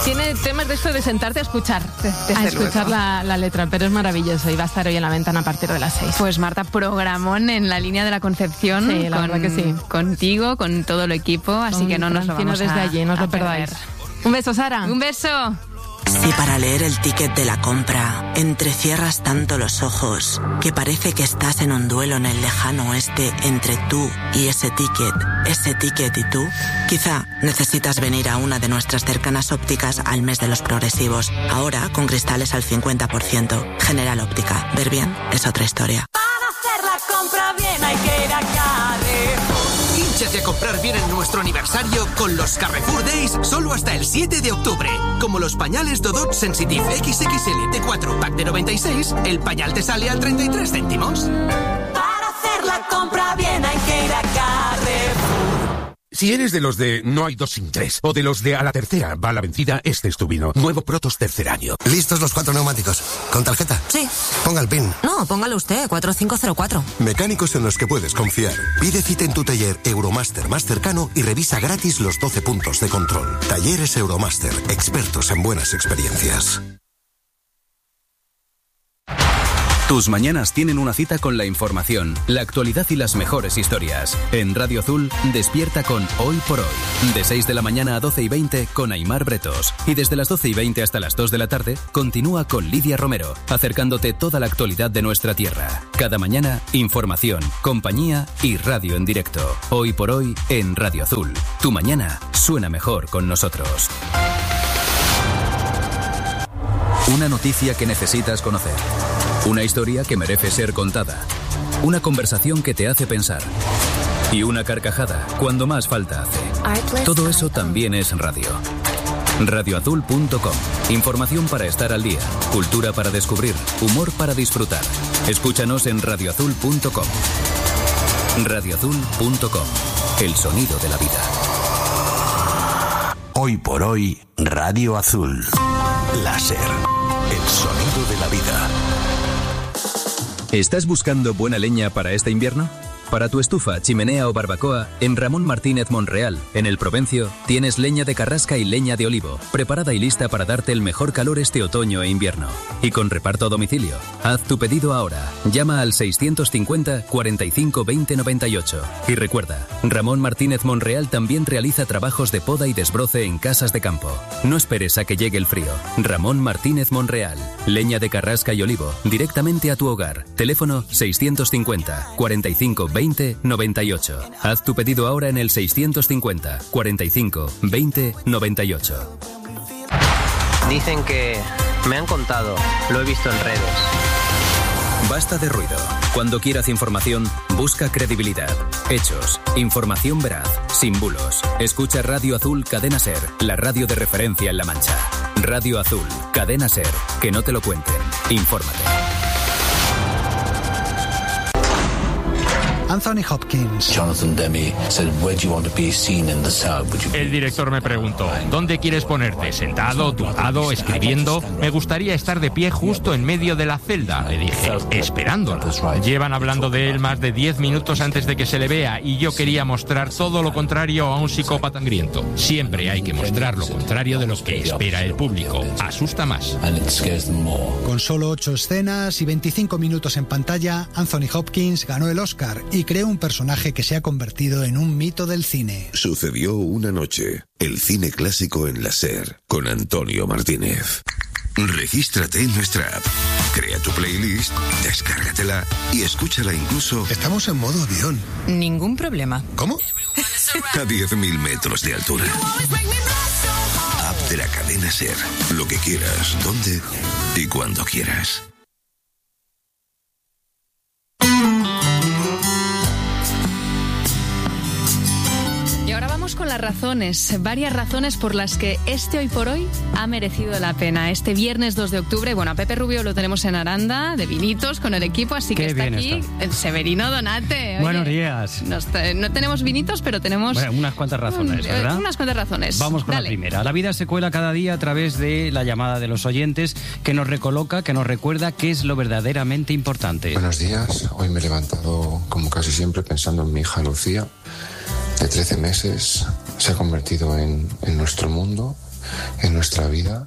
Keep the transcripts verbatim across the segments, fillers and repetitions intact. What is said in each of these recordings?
Tiene temas de esto de sentarte a escuchar, Desde a escuchar luego. la, la letra, pero es maravilloso y va a estar hoy en la ventana a partir de las seis. Pues Marta, programón en la línea de la Concepción. Sí, la con, verdad que sí. Contigo, con todo el equipo, así Con que no nos lo Francino vamos desde a, allí, no os a lo perdáis. perder. Un beso, Sara. Un beso. Si para leer el ticket de la compra entrecierras tanto los ojos que parece que estás en un duelo en el lejano oeste entre tú y ese ticket, ese ticket y tú, quizá necesitas venir a una de nuestras cercanas ópticas al mes de los progresivos. Ahora con cristales al cincuenta por ciento. General Óptica. Ver bien es otra historia. Para hacer la compra bien hay que ir a Carrefour. Hínchate a comprar bien en nuestro aniversario con los Carrefour Days solo hasta el siete de octubre. Como los pañales Dodot Sensitive equis equis ele de cuatro pack de noventa y seis, el pañal te sale a treinta y tres céntimos. Para hacer la compra bien hay que ir a Carrefour. Si eres de los de no hay dos sin tres, o de los de a la tercera va la vencida, este es tu vino. Nuevo Protos tercer año. ¿Listos los cuatro neumáticos? ¿Con tarjeta? Sí. Ponga el PIN. No, póngalo usted, cuatro cinco cero cuatro. Mecánicos en los que puedes confiar. Pide cita en tu taller Euromaster más cercano y revisa gratis los doce puntos de control. Talleres Euromaster, expertos en buenas experiencias. Tus mañanas tienen una cita con la información, la actualidad y las mejores historias. En Radio Azul, despierta con Hoy por Hoy. De seis de la mañana a doce y veinte con Aimar Bretos. Y desde las doce y veinte hasta las dos de la tarde, continúa con Lidia Romero, acercándote toda la actualidad de nuestra tierra. Cada mañana, información, compañía y radio en directo. Hoy por Hoy en Radio Azul. Tu mañana suena mejor con nosotros. Una noticia que necesitas conocer. Una historia que merece ser contada. Una conversación que te hace pensar. Y una carcajada cuando más falta hace. Todo eso también es radio. radio azul punto com. Información para estar al día. Cultura para descubrir. Humor para disfrutar. Escúchanos en radio azul punto com. radio azul punto com. El sonido de la vida. Hoy por hoy, Radio Azul. Láser. El sonido de la vida. ¿Estás buscando buena leña para este invierno? Para tu estufa, chimenea o barbacoa, en Ramón Martínez Monreal, en el Provencio, tienes leña de carrasca y leña de olivo, preparada y lista para darte el mejor calor este otoño e invierno. Y con reparto a domicilio. Haz tu pedido ahora. Llama al seiscientos cincuenta, cuarenta y cinco, veinte, noventa y ocho. Y recuerda, Ramón Martínez Monreal también realiza trabajos de poda y desbroce en casas de campo. No esperes a que llegue el frío. Ramón Martínez Monreal. Leña de carrasca y olivo, directamente a tu hogar. Teléfono seiscientos cincuenta, cuarenta y cinco, veinte, noventa y ocho. Haz tu pedido ahora en el seiscientos cincuenta, cuarenta y cinco, veinte, noventa y ocho. Dicen que... me han contado, lo he visto en redes. Basta de ruido. Cuando quieras información, busca credibilidad, hechos, información veraz, sin bulos. Escucha Radio Azul Cadena Ser, la radio de referencia en La Mancha. Radio Azul, Cadena Ser, que no te lo cuenten. Infórmate. Anthony Hopkins. Jonathan Demme said, "Where do you want to be seen in the South?" El director me preguntó, ¿dónde quieres ponerte? ¿Sentado, tumbado, escribiendo? Me gustaría estar de pie justo en medio de la celda, le dije, esperándola. Llevan hablando de él más de diez minutos antes de que se le vea y yo quería mostrar todo lo contrario a un psicópata sangriento. Siempre hay que mostrar lo contrario de lo que espera el público. Asusta más. Con solo ocho escenas y veinticinco minutos en pantalla, Anthony Hopkins ganó el Oscar y creó un personaje que se ha convertido en un mito del cine. Sucedió una noche. El cine clásico en la SER, con Antonio Martínez. Regístrate en nuestra app. Crea tu playlist, descárgatela y escúchala incluso... Estamos en modo avión. Ningún problema. ¿Cómo? A diez mil metros de altura. App de la cadena SER. Lo que quieras, donde y cuando quieras. Y ahora vamos con las razones, varias razones por las que este Hoy por Hoy ha merecido la pena. Este viernes dos de octubre, bueno, a Pepe Rubio lo tenemos en Aranda, de vinitos, con el equipo, así que Qué está bien aquí está. el Severino Donate. Oye, Buenos días. nos- no tenemos vinitos, pero tenemos... Bueno, unas cuantas razones, ¿verdad? Unas cuantas razones. Vamos con Dale. la primera. La vida se cuela cada día a través de la llamada de los oyentes que nos recoloca, que nos recuerda qué es lo verdaderamente importante. Buenos días. Hoy me he levantado, como casi siempre, pensando en mi hija Lucía, de trece meses. Se ha convertido en, en nuestro mundo en nuestra vida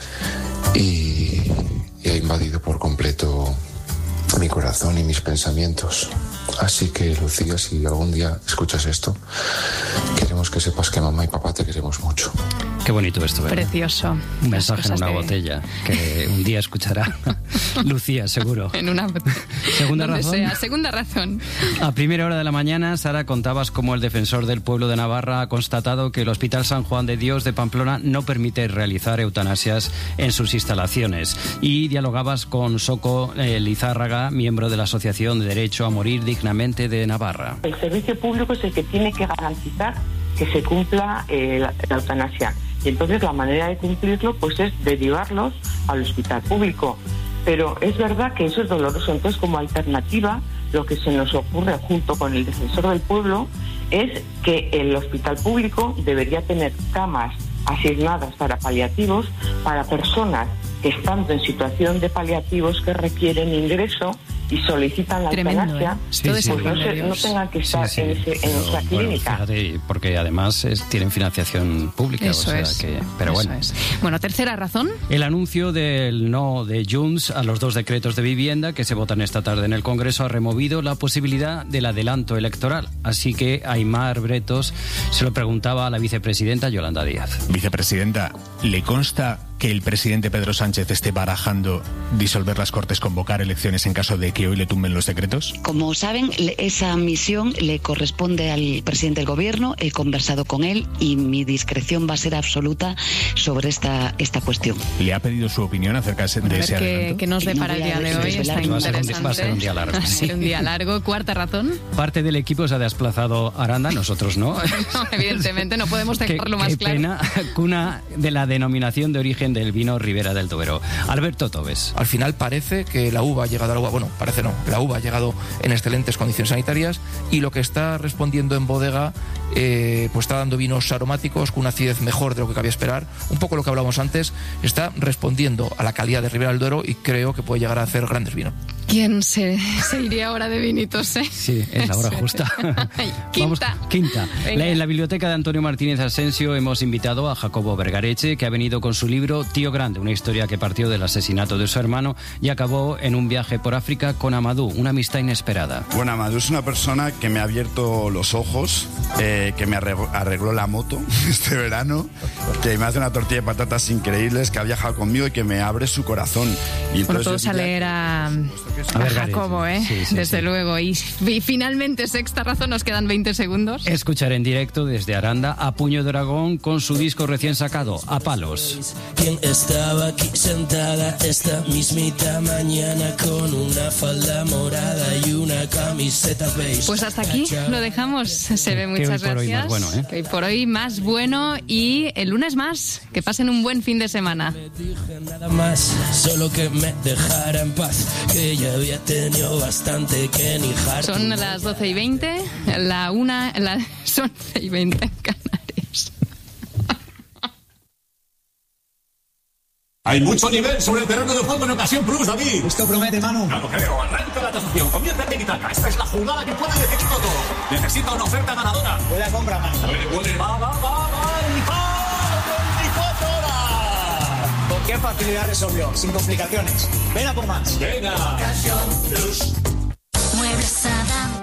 y, y ha invadido por completo mi corazón y mis pensamientos. Así que, Lucía, si algún día escuchas esto, queremos que sepas que mamá y papá te queremos mucho. Qué bonito esto, ¿verdad? Precioso. Un mensaje en una que... botella que un día escuchará Lucía, seguro. En una botella. Segunda Donde razón. sea. Segunda razón. A primera hora de la mañana, Sara, contabas cómo el defensor del pueblo de Navarra ha constatado que el Hospital San Juan de Dios de Pamplona no permite realizar eutanasias en sus instalaciones. Y dialogabas con Soco eh, Lizárraga, miembro de la Asociación de Derecho a Morir Dignamente de Navarra. El servicio público es el que tiene que garantizar que se cumpla eh, la, la eutanasia. Y entonces la manera de cumplirlo pues es derivarlos al hospital público. Pero es verdad que eso es doloroso. Entonces, como alternativa, lo que se nos ocurre junto con el defensor del pueblo es que el hospital público debería tener camas asignadas para paliativos para personas que estando en situación de paliativos que requieren ingreso y solicitan la Tremendo, eutanasia, ¿eh? Sí, pues sí, no, no, se, no tengan que estar Sí, sí, en, ese, en pero, nuestra bueno, clínica. Fíjate, porque además es, tienen financiación pública. Eso o sea es. que, pero Eso bueno. es. Bueno, tercera razón. El anuncio del no de Junts a los dos decretos de vivienda que se votan esta tarde en el Congreso ha removido la posibilidad del adelanto electoral. Así que Aimar Bretos se lo preguntaba a la vicepresidenta Yolanda Díaz. Vicepresidenta, ¿le consta que el presidente Pedro Sánchez esté barajando disolver las Cortes, convocar elecciones en caso de que hoy le tumben los decretos? Como saben, esa misión le corresponde al presidente del Gobierno. He conversado con él y mi discreción va a ser absoluta sobre esta, esta cuestión. ¿Le ha pedido su opinión acerca de A ver ese qué, adelanto? qué nos depara el día de hoy. Está interesante. Va a ser un día largo. Va a ser un día largo. Cuarta razón. Parte del equipo se ha desplazado a Aranda, nosotros no. No, evidentemente no podemos Qué, dejarlo más qué claro. pena, cuna de la denominación de origen del vino Ribera del Duero. Alberto Tobes. Al final parece que la uva ha llegado a la uva, bueno, parece no, la uva ha llegado en excelentes condiciones sanitarias y lo que está respondiendo en bodega eh, pues está dando vinos aromáticos con una acidez mejor de lo que cabía esperar, un poco lo que hablábamos antes, está respondiendo a la calidad de Ribera del Duero y creo que puede llegar a hacer grandes vinos. ¿Quién se, se iría ahora de vinitos, eh? Sí, es la hora justa. Quinta. Vamos, quinta. La, en la biblioteca de Antonio Martínez Asensio hemos invitado a Jacobo Vergareche, que ha venido con su libro Tío Grande, una historia que partió del asesinato de su hermano y acabó en un viaje por África con Amadou, una amistad inesperada. Bueno, Amadou es una persona que me ha abierto los ojos, eh, que me arregló, arregló la moto este verano, que me hace una tortilla de patatas increíbles, que ha viajado conmigo y que me abre su corazón. Y Bueno, todos a leer a, a Jacobo, ¿eh? Sí, sí, Desde sí. luego. Y, y finalmente, sexta razón, nos quedan veinte segundos. Escuchar en directo desde Aranda a Puño de Dragón con su disco recién sacado, A Palos. ¿Quién estaba aquí sentada esta mismita mañana con una falda morada y una camiseta beige? Pues hasta aquí lo dejamos. Se ve, Que muchas hoy por hoy gracias. más bueno, ¿eh? Que hoy por hoy más bueno y el lunes más. Que pasen un buen fin de semana. Nada más, solo que me dejara en paz, que ya había tenido bastante que ni harto. Son las doce y veinte, la una, las once y veinte en Canarias. Hay mucho nivel sobre el terreno de juego en ocasión plus, David. Esto promete, Manu. Claro, creo. Arranca la tasación. Comienza en Tiki-Taka. Esta es la jugada que puede decidirlo todo. Necesita una oferta ganadora. Buena compra, Manu. Puede, puede. Va, va, va, va. Y va. veinticuatro horas. ¿Con qué facilidad resolvió? Sin complicaciones. Ven a por más. Venga. Ocasión plus. Muebles Adam.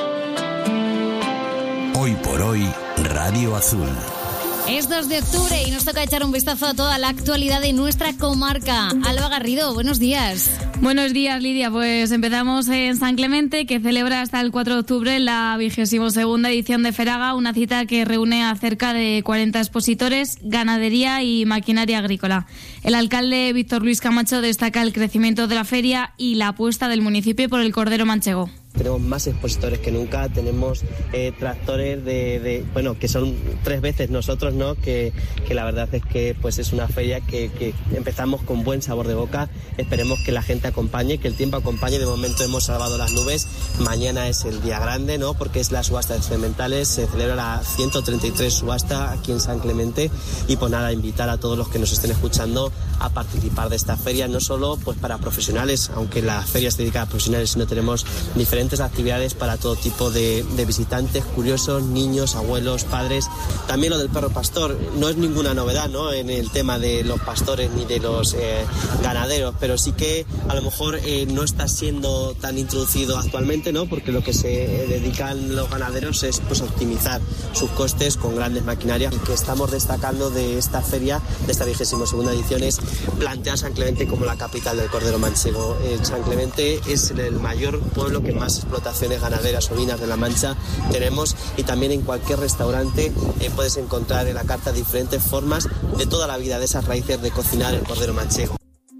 Hoy por hoy, Radio Azul. Es dos de octubre y nos toca echar un vistazo a toda la actualidad de nuestra comarca. Alba Garrido, buenos días. Buenos días, Lidia. Pues empezamos en San Clemente, que celebra hasta el cuatro de octubre la vigésima segunda edición de Feraga, una cita que reúne a cerca de cuarenta expositores, ganadería y maquinaria agrícola. El alcalde Víctor Luis Camacho destaca el crecimiento de la feria y la apuesta del municipio por el cordero manchego. Tenemos más expositores que nunca, tenemos eh, tractores de, de, bueno, que son tres veces nosotros, ¿no? Que, que la verdad es que pues es una feria que, que empezamos con buen sabor de boca. Esperemos que la gente acompañe, que el tiempo acompañe. De momento hemos salvado las nubes. Mañana es el día grande, ¿no? Porque es la subasta de experimentales. Se celebra la ciento treinta y tres subasta aquí en San Clemente. Y pues nada, invitar a todos los que nos estén escuchando a participar de esta feria, no solo pues para profesionales, aunque la feria se dedica a profesionales, sino tenemos diferentes diferentes actividades para todo tipo de, de visitantes, curiosos, niños, abuelos, padres. También lo del perro pastor, no es ninguna novedad, ¿no?, en el tema de los pastores ni de los eh, ganaderos, pero sí que a lo mejor eh, no está siendo tan introducido actualmente, ¿no?, porque lo que se dedican los ganaderos es pues optimizar sus costes con grandes maquinarias. El que estamos destacando de esta feria, de esta vigésima segunda edición, es plantear San Clemente como la capital del cordero manchego. Eh, San Clemente es el mayor pueblo que más explotaciones ganaderas ovinas de La Mancha tenemos, y también en cualquier restaurante eh, puedes encontrar en la carta diferentes formas de toda la vida, de esas raíces de cocinar el cordero manchego.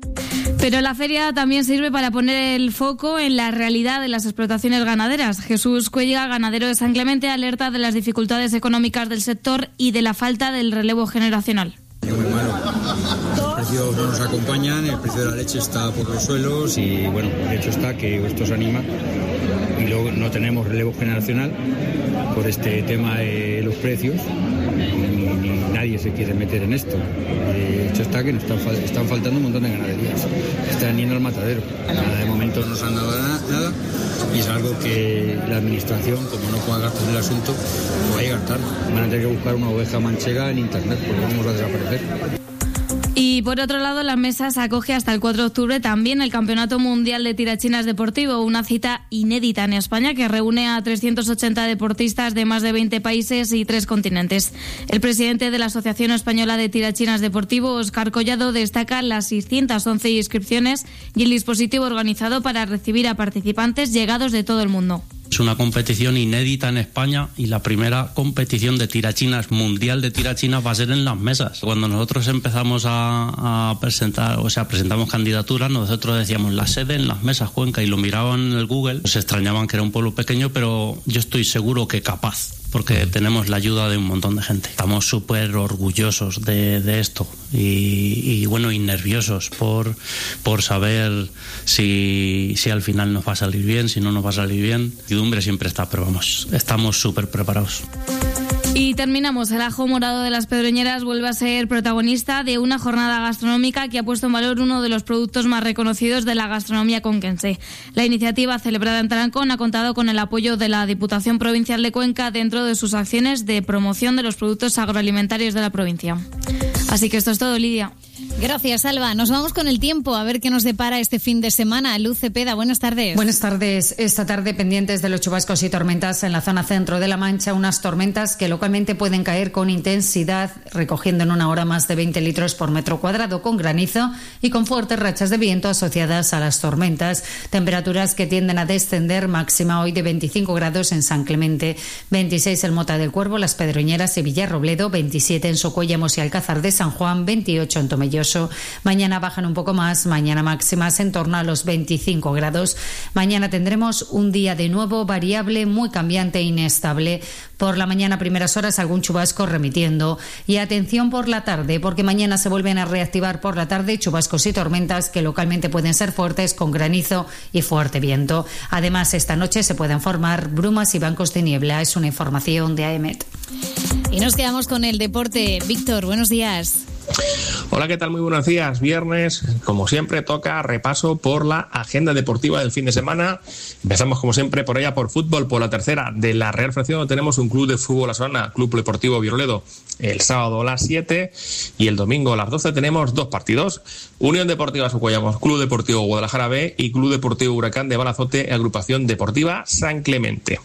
Pero la feria también sirve para poner el foco en la realidad de las explotaciones ganaderas. Jesús Cuelga, ganadero de San Clemente, alerta de las dificultades económicas del sector y de la falta del relevo generacional. Muy malo. Los precios no nos acompañan, el precio de la leche está por los suelos y bueno, el hecho está que esto se anima y luego no tenemos relevo generacional por este tema de los precios, ni, ni nadie se quiere meter en esto. El hecho está que nos están, están faltando un montón de ganaderías, están yendo al matadero. De momento no nos han dado nada y es algo que la administración, como no pueda gastar el asunto, no va a llegar tarde. Van a tener que buscar una oveja manchega en internet porque vamos a desaparecer. Y por otro lado, la mesa se acoge hasta el cuatro de octubre también el Campeonato Mundial de Tirachinas Deportivo, una cita inédita en España que reúne a trescientos ochenta deportistas de más de veinte países y tres continentes. El presidente de la Asociación Española de Tirachinas Deportivo, Óscar Collado, destaca las seiscientas once inscripciones y el dispositivo organizado para recibir a participantes llegados de todo el mundo. Es una competición inédita en España y la primera competición de tirachinas mundial de tirachinas va a ser en las mesas. Cuando nosotros empezamos a, a presentar, o sea, presentamos candidaturas, nosotros decíamos la sede en las mesas, Cuenca, y lo miraban en el Google, se extrañaban que era un pueblo pequeño, pero yo estoy seguro que capaz, porque tenemos la ayuda de un montón de gente. Estamos súper orgullosos de, de esto y, y bueno, y nerviosos por, por saber si, si al final nos va a salir bien, si no nos va a salir bien. La incertidumbre siempre está, pero vamos, estamos súper preparados. Y terminamos. El ajo morado de las Pedroñeras vuelve a ser protagonista de una jornada gastronómica que ha puesto en valor uno de los productos más reconocidos de la gastronomía conquense. La iniciativa, celebrada en Tarancón, ha contado con el apoyo de la Diputación Provincial de Cuenca dentro de sus acciones de promoción de los productos agroalimentarios de la provincia. Así que esto es todo, Lidia. Gracias, Alba. Nos vamos con el tiempo a ver qué nos depara este fin de semana. Luz Cepeda, buenas tardes. Buenas tardes. Esta tarde pendientes de los chubascos y tormentas en la zona centro de La Mancha, unas tormentas que localmente pueden caer con intensidad, recogiendo en una hora más de veinte litros por metro cuadrado, con granizo y con fuertes rachas de viento asociadas a las tormentas. Temperaturas que tienden a descender, máxima hoy de veinticinco grados en San Clemente, veintiséis en Mota del Cuervo, Las Pedroñeras y Villarrobledo, veintisiete en Socuellamos y Alcázar de San Juan, veintiocho en Tomelloso. Mañana bajan un poco más, mañana máximas en torno a los veinticinco grados. Mañana tendremos un día de nuevo variable, muy cambiante e inestable. Por la mañana, primeras horas, algún chubasco remitiendo. Y atención por la tarde, porque mañana se vuelven a reactivar por la tarde chubascos y tormentas que localmente pueden ser fuertes, con granizo y fuerte viento. Además, esta noche se pueden formar brumas y bancos de niebla. Es una información de A E M E T. Y nos quedamos con el deporte. Víctor, buenos días. Hola, ¿qué tal? Muy buenos días. Viernes, como siempre, toca repaso por la agenda deportiva del fin de semana. Empezamos, como siempre, por ella, por fútbol, por la tercera de la Real Federación. Tenemos un club de fútbol Asolana, Club Deportivo Villarrobledo, el sábado a las siete y el domingo a las doce tenemos dos partidos. Unión Deportiva Socuellamos, Club Deportivo Guadalajara B y Club Deportivo Huracán de Balazote, Agrupación Deportiva San Clemente.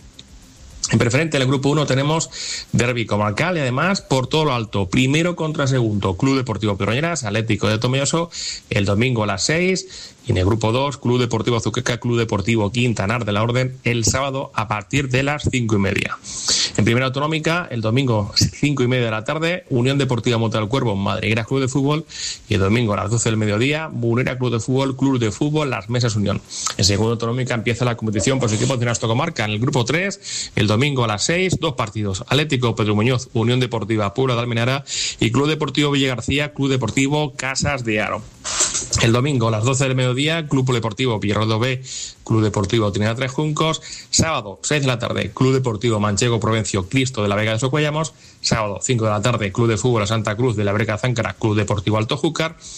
En preferente, en el grupo uno tenemos derbi comarcal y además por todo lo alto, primero contra segundo, Club Deportivo Pedroñeras, Atlético de Tomelloso, el domingo a las seis. Y en el grupo dos, Club Deportivo Azuqueca, Club Deportivo Quintanar de la Orden, el sábado a partir de las cinco y media. En primera autonómica, el domingo cinco y media de la tarde, Unión Deportiva Mota del Cuervo, Madriguera Club de Fútbol, y el domingo a las doce del mediodía, Bunera Club de Fútbol, Club de Fútbol, Las Mesas Unión. En segunda autonómica empieza la competición por su equipo de nuestra comarca. En el grupo tres, el domingo a las seis, dos partidos, Atlético Pedro Muñoz, Unión Deportiva Puebla de Almenara y Club Deportivo Villa García, Club Deportivo Casas de Aro. El domingo a las doce del mediodía, Club Deportivo Villarrobledo B, Club Deportivo Trinidad Tres Juncos. Sábado, seis de la tarde, Club Deportivo Manchego Provencio Cristo de la Vega de Socuellamos. Sábado, cinco de la tarde, Club de Fútbol a Santa Cruz de la Breca Záncara, Club Deportivo Alto Júcar.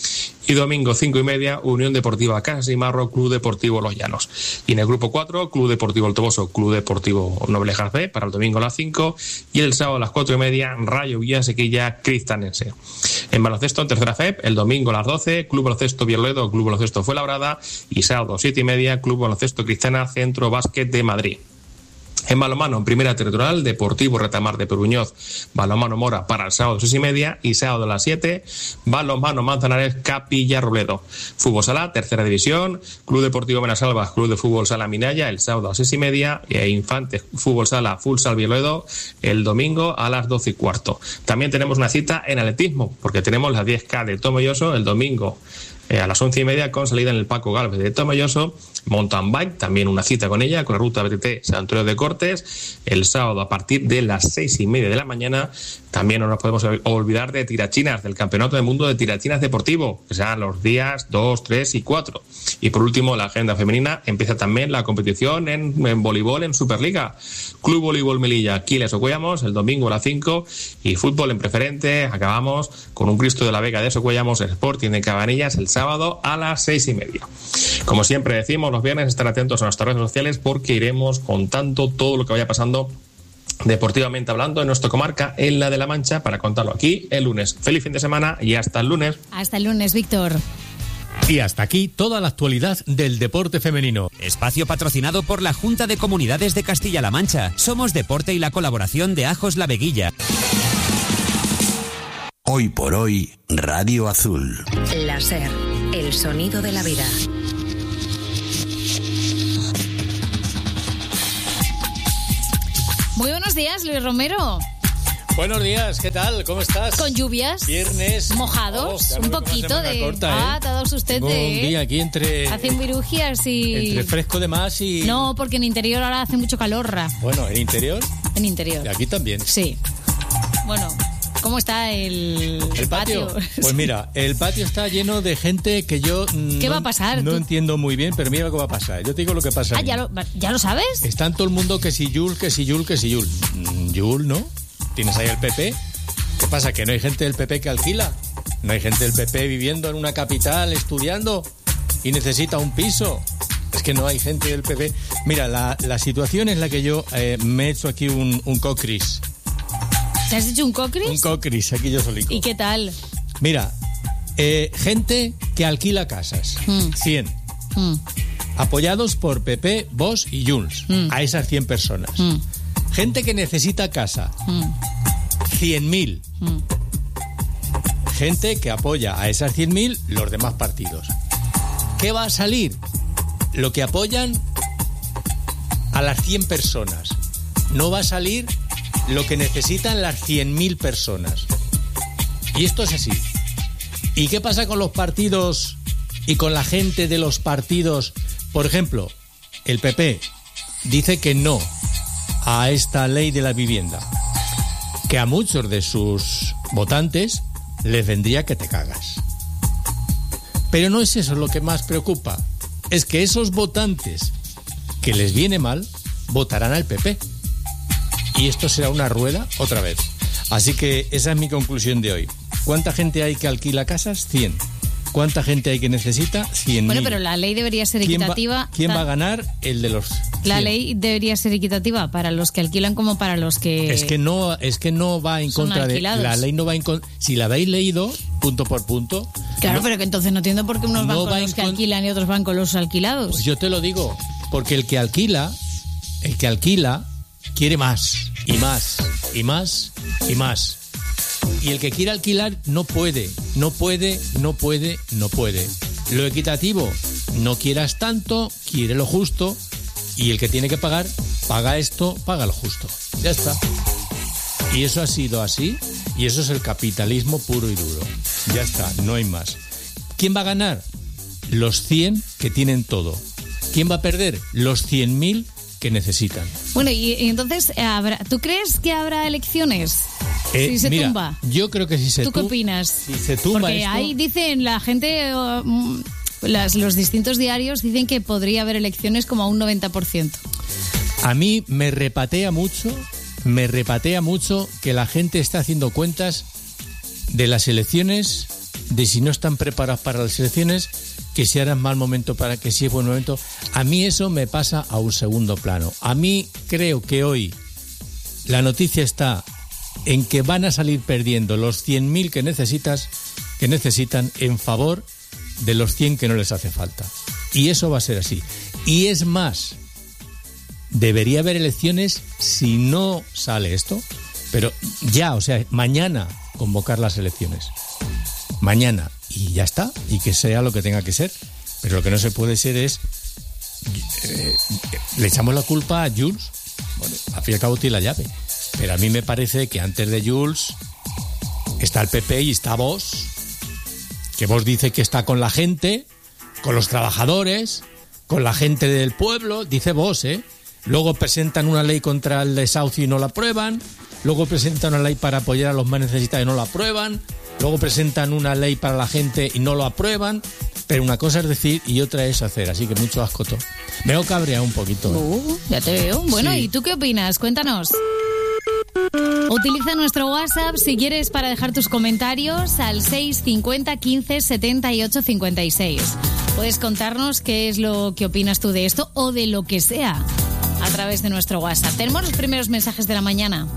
Y domingo cinco y media, Unión Deportiva Casas y Marro, Club Deportivo Los Llanos. Y en el grupo cuatro, Club Deportivo El Toboso, Club Deportivo Noblejas B, para el domingo a las cinco. Y el sábado a las cuatro y media, Rayo Villasequilla, Cristanense. En baloncesto, en tercera F E P, el domingo a las doce, Club Baloncesto Vierledo, Club Baloncesto Fuenlabrada. Y sábado siete y media, Club Baloncesto Cristiana, Centro Básquet de Madrid. En balonmano, en primera territorial, Deportivo Retamar de Peruñoz, balonmano Mora para el sábado seis y media y sábado a las siete, balonmano Manzanares, Capilla Robledo. Fútbol Sala, tercera división, Club Deportivo Benasalvas, Club de Fútbol Sala Minaya, el sábado a las seis y media, e Infante Fútbol Sala, Futsal Vierledo, el domingo a las doce y cuarto. También tenemos una cita en atletismo, porque tenemos la diez K de Tomelloso el domingo Eh, a las once y media con salida en el Paco Gálvez de Tomelloso. Mountain Bike, también una cita con ella, con la ruta B T T San Antonio de Cortes, el sábado a partir de las seis y media de la mañana. También no nos podemos olvidar de tirachinas, del Campeonato del Mundo de Tirachinas Deportivo, que serán los días dos, tres y cuatro. Y por último, la agenda femenina, empieza también la competición en, en voleibol en Superliga. Club Voleibol Melilla, Quiles Socuellamos, el domingo a las cinco, y fútbol en preferente, acabamos con un Cristo de la Vega de Socuellamos, Sporting de Cabanillas, el sábado a las seis y media. Como siempre decimos, los viernes estar atentos a nuestras redes sociales porque iremos contando todo lo que vaya pasando deportivamente hablando en nuestra comarca, en la de La Mancha, para contarlo aquí el lunes. Feliz fin de semana y hasta el lunes. Hasta el lunes, Víctor. Y hasta aquí toda la actualidad del deporte femenino. Espacio patrocinado por la Junta de Comunidades de Castilla-La Mancha. Somos Deporte y la colaboración de Ajos La Veguilla. Hoy por hoy, Radio Azul. La SER, el sonido de la vida. Muy buenos días, Luis Romero. Buenos días, ¿qué tal? ¿Cómo estás? Con lluvias. Viernes. Mojados. Oh, un poquito de. Corta, ah, ¿eh? te ha dado usted Tengo de. un día aquí entre. Hacen virugias y. Entre fresco de más y. No, porque en interior ahora hace mucho calor. Bueno, ¿en interior? En interior. Y aquí también. Sí. Bueno. ¿Cómo está el, ¿El patio? patio? Pues mira, el patio está lleno de gente que yo ¿Qué no, va a pasar? No ¿Tú? entiendo muy bien, pero mira lo que va a pasar. Yo te digo lo que pasa. Ah, ¿ya lo, ¿ya lo sabes? Están todo el mundo que si Yul, que si Yul, que si Yul. Mm, Yul, ¿no? Tienes ahí el P P. ¿Qué pasa? ¿Que no hay gente del P P que alquila? ¿No hay gente del P P viviendo en una capital, estudiando y necesita un piso? Es que no hay gente del P P. Mira, la, la situación es la que yo eh, me he hecho aquí un, un cocris. ¿Te has hecho un cocris? Un cocris, aquí yo solico. ¿Y qué tal? Mira, eh, gente que alquila casas. Mm. cien. Mm. Apoyados por P P, Vox y Junts. Mm. A esas cien personas. Mm. Gente que necesita casa. Mm. cien mil. Mm. Gente que apoya a esas cien mil los demás partidos. ¿Qué va a salir? Lo que apoyan a las cien personas. No va a salir lo que necesitan las cien mil personas. Y esto es así. ¿Y qué pasa con los partidos y con la gente de los partidos? Por ejemplo, el P P dice que no a esta ley de la vivienda, que a muchos de sus votantes les vendría que te cagas. Pero no es eso lo que más preocupa. Es que esos votantes que les viene mal votarán al P P. Y esto será una rueda otra vez. Así que esa es mi conclusión de hoy. ¿Cuánta gente hay que alquila casas? cien. ¿Cuánta gente hay que necesita? cien mil. Bueno, pero la ley debería ser equitativa. ¿Quién, va, ¿quién va a ganar? El de los La cien. ley debería ser equitativa para los que alquilan como para los que... Es que no, es que no va en son contra alquilados. de... La ley no va en contra... Si la habéis leído, punto por punto... Claro, no, pero que entonces no entiendo por qué unos van no con va los en que con- alquilan y otros van con los alquilados. Pues yo te lo digo, porque el que alquila, el que alquila quiere más, y más, y más, y más. Y el que quiere alquilar no puede, no puede, no puede, no puede. Lo equitativo, no quieras tanto, quiere lo justo, y el que tiene que pagar, paga esto, paga lo justo. Ya está. Y eso ha sido así, y eso es el capitalismo puro y duro. Ya está, no hay más. ¿Quién va a ganar? Los cien que tienen todo. ¿Quién va a perder? Los cien mil que necesitan. Bueno, y, y entonces, habrá, ¿tú crees que habrá elecciones? Eh, si se mira, tumba. yo creo que si se ¿Tú qué tum- opinas? Si se tumba Porque esto- ahí dicen, la gente, uh, mm, las, los distintos diarios dicen que podría haber elecciones como a un noventa por ciento. A mí me repatea mucho, me repatea mucho que la gente está haciendo cuentas de las elecciones de si no están preparados para las elecciones, que si ahora es mal momento, para que si es buen momento. A mí eso me pasa a un segundo plano. A mí creo que hoy la noticia está en que van a salir perdiendo los cien mil que necesitas, que necesitan en favor de los cien que no les hace falta. Y eso va a ser así. Y es más, debería haber elecciones si no sale esto, pero ya, o sea, mañana convocar las elecciones. Mañana. Y ya está. Y que sea lo que tenga que ser. Pero lo que no se puede ser es... Eh, le echamos la culpa a Jules. Bueno, al fin y al cabo tiene la llave. Pero a mí me parece que antes de Jules está el P P y está Vox, que Vox dice que está con la gente, con los trabajadores, con la gente del pueblo, dice Vox, ¿eh? Luego presentan una ley contra el desahucio y no la aprueban. Luego presentan una ley para apoyar a los más necesitados y no la aprueban. Luego presentan una ley para la gente y no lo aprueban. Pero una cosa es decir y otra es hacer. Así que mucho asco todo. Me he cabreado un poquito. ¿eh? Uh, ya te veo. Bueno, sí. ¿Y tú qué opinas? Cuéntanos. Utiliza nuestro WhatsApp si quieres para dejar tus comentarios al seis cincuenta quince setenta y ocho cincuenta y seis. Puedes contarnos qué es lo que opinas tú de esto o de lo que sea a través de nuestro WhatsApp. Tenemos los primeros mensajes de la mañana.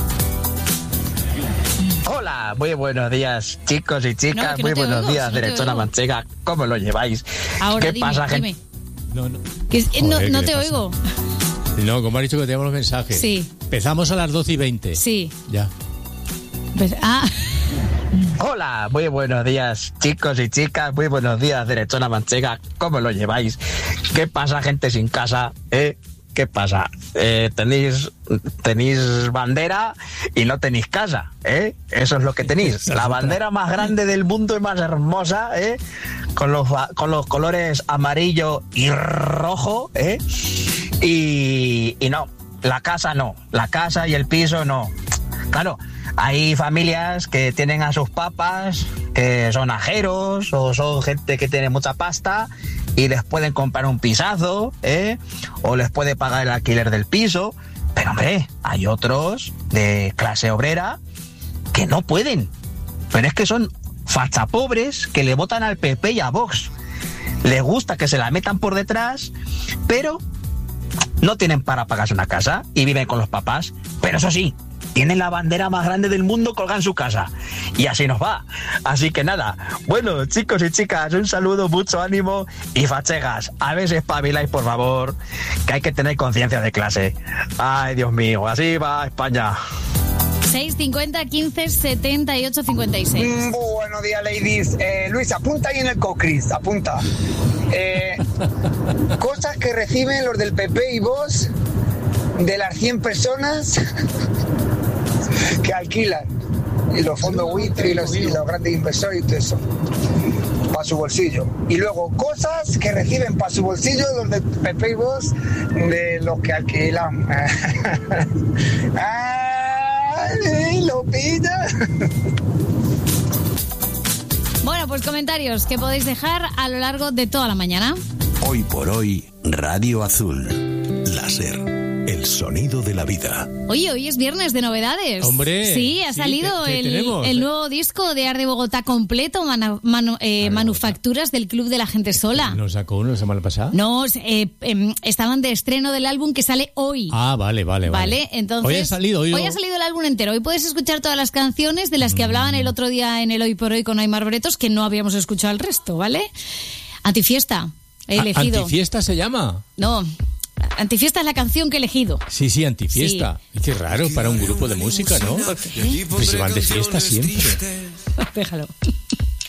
Hola, muy buenos días, chicos y chicas. No, muy no buenos oigo, días, no derechona manchega. ¿Cómo lo lleváis? Ahora, ¿Qué dime, pasa, dime. gente? No, no. Que es- no, Joder, no ¿qué te le oigo. No, como ha dicho que teníamos los mensajes. Sí. Empezamos a las doce y veinte. Sí. Ya. Pues- ah, Hola, muy buenos días, chicos y chicas. Muy buenos días, derechona manchega. ¿Cómo lo lleváis? ¿Qué pasa, gente sin casa? ¿Eh? ¿Qué pasa? Eh, tenéis, tenéis bandera y no tenéis casa, ¿eh? Eso es lo que tenéis. La bandera más grande del mundo y más hermosa, ¿eh? Con los, con los colores amarillo y rojo, ¿eh? Y, y no, la casa no. La casa y el piso no. Claro, hay familias que tienen a sus papas, que son ajeros o son gente que tiene mucha pasta y les pueden comprar un pisazo, ¿eh? O les puede pagar el alquiler del piso. Pero, hombre, hay otros de clase obrera que no pueden. Pero es que son fachapobres que le votan al P P y a Vox. Les gusta que se la metan por detrás, pero no tienen para pagarse una casa y viven con los papás. Pero eso sí, tienen la bandera más grande del mundo colgada en su casa. Y así nos va. Así que nada, bueno, chicos y chicas, un saludo, mucho ánimo y fachegas. A ver si espabiláis, por favor, que hay que tener conciencia de clase. Ay, Dios mío, así va España. seis cincuenta quince setenta y ocho cincuenta y seis. Mm, buenos días, ladies. Eh, Luis, apunta ahí en el cocris, apunta. Eh, cosas que reciben los del P P y Vox de las cien personas que alquilan. Y los fondos buitre y los, y los grandes inversores y todo eso. Para su bolsillo. Y luego, cosas que reciben para su bolsillo los de P P y Vox de los que alquilan. ¡Ay, lo pilla! Bueno, pues comentarios que podéis dejar a lo largo de toda la mañana. Hoy por hoy, Radio Azul. Láser. El sonido de la vida. Oye, hoy es viernes de novedades. Hombre, Sí, ha sí, salido ¿qué- qué el, tenemos? el nuevo disco de Ar de Bogotá completo, manu- manu- eh, Manufacturas del Club de la Gente Sola. ¿Nos sacó uno la semana pasada? No, eh, em, estaban de estreno del álbum que sale hoy. Ah, vale, vale, vale. Vale, entonces. Hoy ha salido, hoy, ha salido el álbum entero. Hoy puedes escuchar todas las canciones de las que hablaban el otro día en el Hoy por Hoy con Aymar Bretos, que no habíamos escuchado el resto, ¿vale? Antifiesta, he Ah, elegido. ¿Antifiesta se llama? No, Antifiesta es la canción que he elegido. Sí, sí, Antifiesta. Y qué raro para un grupo de música, ¿no? Pues se van de fiesta siempre. Déjalo.